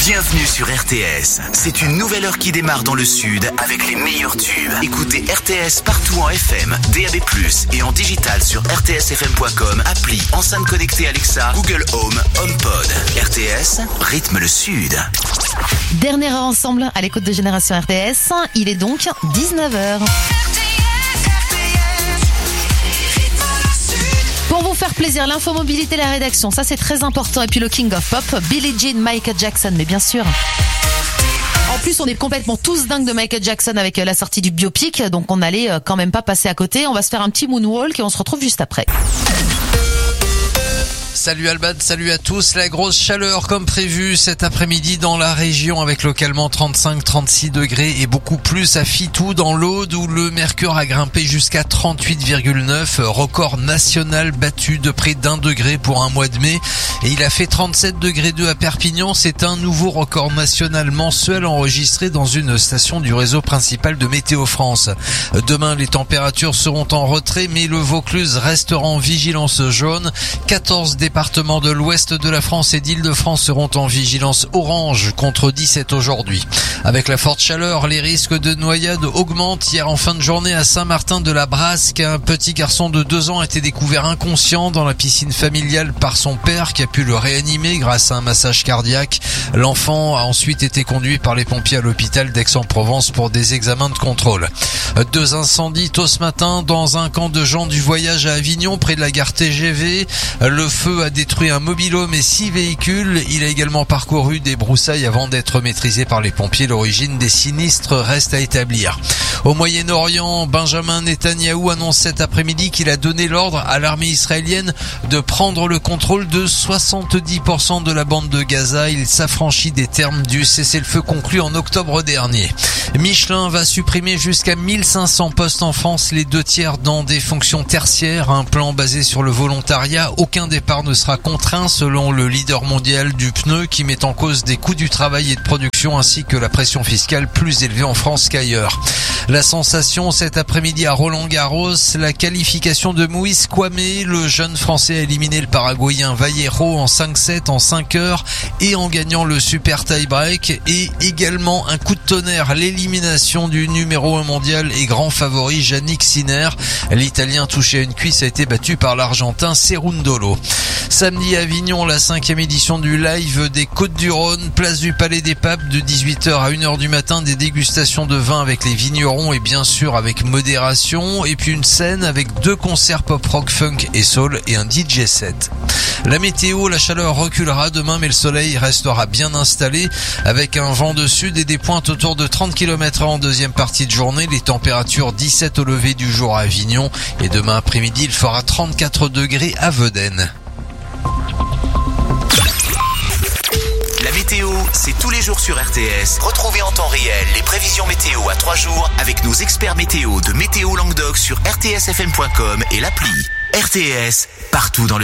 Bienvenue sur RTS. C'est une nouvelle heure qui démarre dans le sud avec les meilleurs tubes. Écoutez RTS partout en FM, DAB+, et en digital sur rtsfm.com, appli, enceinte connectée Alexa, Google Home, HomePod. RTS, rythme le sud. Dernière heure ensemble à l'écoute de Génération RTS. Il est donc 19h. Pour vous faire plaisir, l'infomobilité, la rédaction, ça c'est très important. Et puis le King of Pop, Billie Jean, Michael Jackson, mais bien sûr. En plus, on est complètement tous dingues de Michael Jackson avec la sortie du biopic, donc on n'allait quand même pas passer à côté. On va se faire un petit moonwalk et on se retrouve juste après. Salut Alban, salut à tous. La grosse chaleur comme prévu cet après-midi dans la région avec localement 35-36 degrés et beaucoup plus à Fitou dans l'Aude où le mercure a grimpé jusqu'à 38,9. Record national battu de près d'1 degré pour un mois de mai. Et il a fait 37 degrés 2 à Perpignan. C'est un nouveau record national mensuel enregistré dans une station du réseau principal de Météo France. Demain, les températures seront en retrait, mais le Vaucluse restera en vigilance jaune. 14 départements de l'ouest de la France et d'Île-de-France seront en vigilance orange contre 17 aujourd'hui. Avec la forte chaleur, les risques de noyade augmentent. Hier en fin de journée à Saint-Martin-de-la-Brasque, un petit garçon de 2 ans a été découvert inconscient dans la piscine familiale par son père qui a pu le réanimer grâce à un massage cardiaque. L'enfant a ensuite été conduit par les pompiers à l'hôpital d'Aix-en-Provence pour des examens de contrôle. 2 incendies tôt ce matin dans un camp de gens du voyage à Avignon près de la gare TGV. Le feu a détruit un mobil-home et 6 véhicules. Il a également parcouru des broussailles avant d'être maîtrisé par les pompiers. L'origine des sinistres reste à établir. Au Moyen-Orient, Benjamin Netanyahou annonce cet après-midi qu'il a donné l'ordre à l'armée israélienne de prendre le contrôle de 70% de la bande de Gaza. Il s'affranchit des termes du cessez-le-feu conclu en octobre dernier. Michelin va supprimer jusqu'à 1500 postes en France, les 2/3 dans des fonctions tertiaires. Un plan basé sur le volontariat. Aucun départ ne sera contraint selon le leader mondial du pneu qui met en cause des coûts du travail et de production ainsi que la pression fiscale plus élevée en France qu'ailleurs. La sensation cet après-midi à Roland-Garros, la qualification de Moïse Kouamé, le jeune français a éliminé le Paraguayen Vallejo en 5-7 en 5 heures et en gagnant le super tie-break et également un coup de tonnerre, l'élimination du numéro 1 mondial et grand favori Yannick Sinner. L'Italien touché à une cuisse a été battu par l'Argentin Cerundolo. Samedi à Avignon, la 5e édition du live des Côtes-du-Rhône, place du Palais des Papes de 18h à 1h du matin, des dégustations de vin avec les vignerons et bien sûr avec modération et puis une scène avec 2 concerts pop-rock, funk et soul et un DJ set. La météo, la chaleur reculera demain mais le soleil restera bien installé avec un vent de sud et des pointes autour de 30 km/h en deuxième partie de journée. Les températures 17 au lever du jour à Avignon et demain après-midi il fera 34 degrés à Vedène. La météo, c'est tous les jours sur RTS. Retrouvez en temps réel les prévisions météo à 3 jours avec nos experts météo de Météo Languedoc sur rtsfm.com et l'appli. RTS, partout dans le